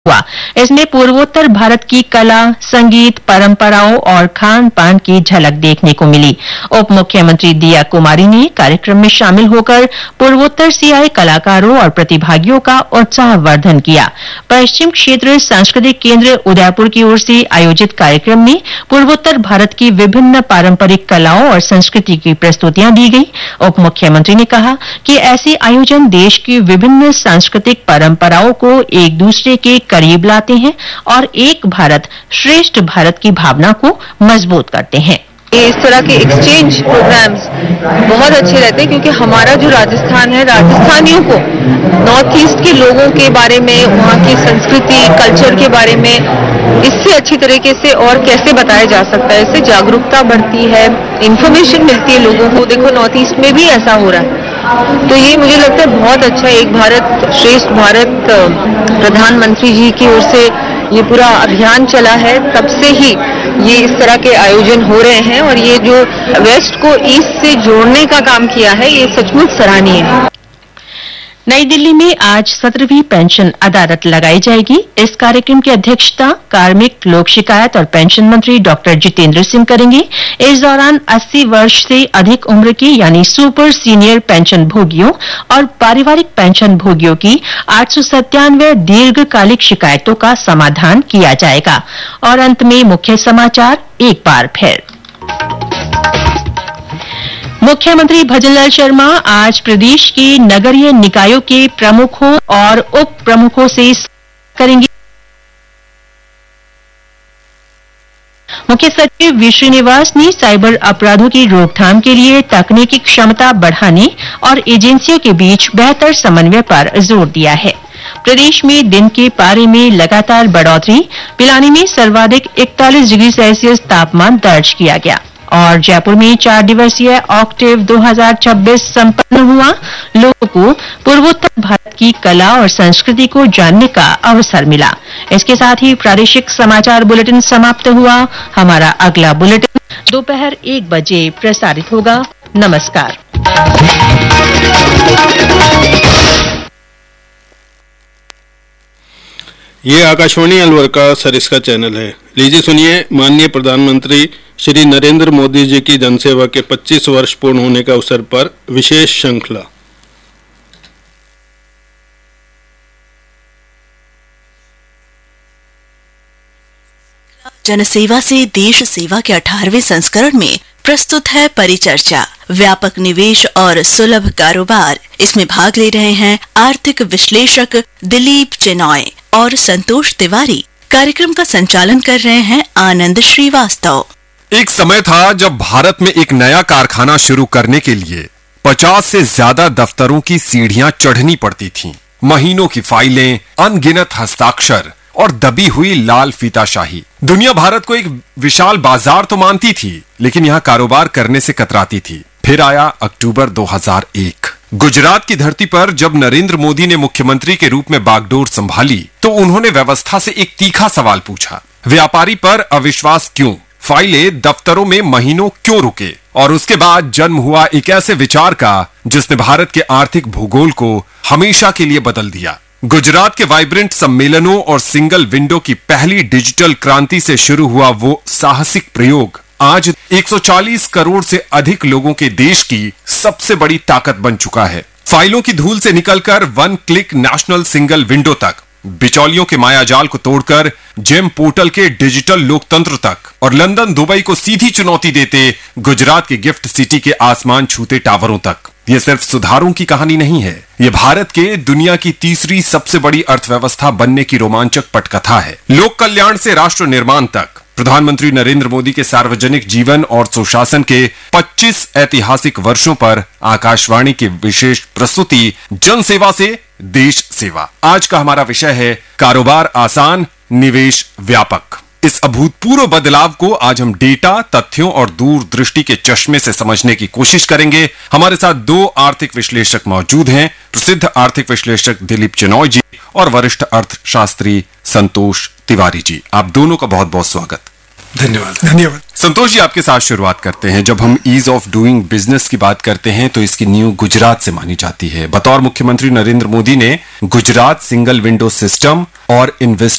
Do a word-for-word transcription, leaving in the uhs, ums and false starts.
हुआ। इसमें पूर्वोत्तर भारत की कला, संगीत, परंपराओं और खान पान की झलक देखने को मिली। उप मुख्यमंत्री दिया कुमारी ने कार्यक्रम में शामिल होकर पूर्वोत्तर से आए कलाकारों और प्रतिभागियों का उत्साहवर्धन किया। पश्चिम क्षेत्र सांस्कृतिक केंद्र उदयपुर की ओर से आयोजित कार्यक्रम में पूर्वोत्तर भारत की विभिन्न पारंपरिक कलाओं और संस्कृति की प्रस्तुतियां दी गई। उप मुख्यमंत्री ने कहा कि ऐसे आयोजन देश की विभिन्न सांस्कृतिक परंपराओं को एक दूसरे के करीब लाते हैं और एक भारत श्रेष्ठ भारत की भावना को मजबूत करते हैं। इस तरह के एक्सचेंज प्रोग्राम्स बहुत अच्छे रहते हैं क्योंकि हमारा जो राजस्थान है, राजस्थानियों को नॉर्थ ईस्ट के लोगों के बारे में, वहाँ की संस्कृति, कल्चर के बारे में इससे अच्छी तरीके से और कैसे बताया जा सकता है। इससे जागरूकता बढ़ती है, इन्फॉर्मेशन मिलती है लोगों को। देखो नॉर्थ ईस्ट में भी ऐसा हो रहा है, तो ये मुझे लगता है बहुत अच्छा। एक भारत श्रेष्ठ भारत प्रधानमंत्री जी की ओर से ये पूरा अभियान चला है, तब से ही ये इस तरह के आयोजन हो रहे हैं और ये जो वेस्ट को ईस्ट से जोड़ने का काम किया है, ये सचमुच सराहनीय है। नई दिल्ली में आज सत्रहवीं पेंशन अदालत लगाई जाएगी। इस कार्यक्रम की अध्यक्षता कार्मिक, लोक शिकायत और पेंशन मंत्री डॉक्टर जितेंद्र सिंह करेंगे। इस दौरान अस्सी वर्ष से अधिक उम्र के यानी सुपर सीनियर पेंशन भोगियों और पारिवारिक पेंशन भोगियों की आठ सौ सत्तानवे दीर्घकालिक शिकायतों का समाधान किया जाएगा। और अंत में मुख्य समाचार एक बार फिर। मुख्यमंत्री भजनलाल शर्मा आज प्रदेश के नगरीय निकायों के प्रमुखों और उप प्रमुखों से करेंगे। मुख्य सचिव वी श्रीनिवास ने साइबर अपराधों की रोकथाम के लिए तकनीकी क्षमता बढ़ाने और एजेंसियों के बीच बेहतर समन्वय पर जोर दिया है। प्रदेश में दिन के पारे में लगातार बढ़ोतरी, पिलानी में सर्वाधिक इकतालीस डिग्री सेल्सियस तापमान दर्ज किया गया। और जयपुर में चार दिवसीय ऑक्टेव दो हज़ार छब्बीस संपन्न हुआ। लोगों को पूर्वोत्तर भारत की कला और संस्कृति को जानने का अवसर मिला। इसके साथ ही प्रादेशिक समाचार बुलेटिन समाप्त हुआ। हमारा अगला बुलेटिन दोपहर एक बजे प्रसारित होगा। नमस्कार। ये आकाशवाणी अलवर का सरिस्का चैनल है। लीजिए सुनिए माननीय प्रधानमंत्री श्री नरेंद्र मोदी जी की जनसेवा के पच्चीस वर्ष पूर्ण होने के अवसर पर विशेष श्रृंखला। जनसेवा से देश सेवा के अठारहवें संस्करण में प्रस्तुत है परिचर्चा, व्यापक निवेश और सुलभ कारोबार। इसमें भाग ले रहे हैं आर्थिक विश्लेषक दिलीप चेनॉय और संतोष तिवारी। कार्यक्रम का संचालन कर रहे हैं आनंद श्रीवास्तव। एक समय था जब भारत में एक नया कारखाना शुरू करने के लिए पचास से ज्यादा दफ्तरों की सीढ़ियां चढ़नी पड़ती थीं। महीनों की फाइलें, अनगिनत हस्ताक्षर और दबी हुई लाल फीताशाही। दुनिया भारत को एक विशाल बाजार तो मानती थी, लेकिन यहां कारोबार करने से कतराती थी। फिर आया अक्टूबर दो हज़ार एक। गुजरात की धरती पर जब नरेंद्र मोदी ने मुख्यमंत्री के रूप में बागडोर संभाली, तो उन्होंने व्यवस्था से एक तीखा सवाल पूछा। व्यापारी पर अविश्वास क्यों? फाइलें दफ्तरों में महीनों क्यों रुके? और उसके बाद जन्म हुआ एक ऐसे विचार का जिसने भारत के आर्थिक भूगोल को हमेशा के लिए बदल दिया। गुजरात के वाइब्रेंट सम्मेलनों और सिंगल विंडो की पहली डिजिटल क्रांति से शुरू हुआ वो साहसिक प्रयोग आज एक सौ चालीस करोड़ से अधिक लोगों के देश की सबसे बड़ी ताकत बन चुका है। फाइलों की धूल से निकलकर one click national single window तक, बिचौलियों के मायाजाल को तोड़कर जेम पोर्टल के डिजिटल लोकतंत्र तक, और लंदन दुबई को सीधी चुनौती देते गुजरात के गिफ्ट सिटी के आसमान छूते टावरों तक। ये सिर्फ सुधारों की कहानी नहीं है, ये भारत के दुनिया की तीसरी सबसे बड़ी अर्थव्यवस्था बनने की रोमांचक पटकथा है। लोक कल्याण से राष्ट्र निर्माण तक प्रधानमंत्री नरेंद्र मोदी के सार्वजनिक जीवन और सुशासन के पच्चीस ऐतिहासिक वर्षों पर आकाशवाणी की विशेष प्रस्तुति जनसेवा से देश सेवा। आज का हमारा विषय है कारोबार आसान, निवेश व्यापक। इस अभूतपूर्व बदलाव को आज हम डेटा, तथ्यों और दूरदृष्टि के चश्मे से समझने की कोशिश करेंगे। हमारे साथ दो आर्थिक विश्लेषक मौजूद हैं, प्रसिद्ध आर्थिक विश्लेषक दिलीप चेनॉय जी और वरिष्ठ अर्थशास्त्री संतोष तिवारी जी। आप दोनों का बहुत बहुत स्वागत। धन्यवाद। धन्यवाद। संतोष जी, आपके साथ शुरुआत करते हैं। जब हम ईज ऑफ डूइंग बिजनेस की बात करते हैं तो इसकी नींव गुजरात से मानी जाती है। बतौर मुख्यमंत्री नरेंद्र मोदी ने गुजरात सिंगल विंडो सिस्टम और इन्वेस्टर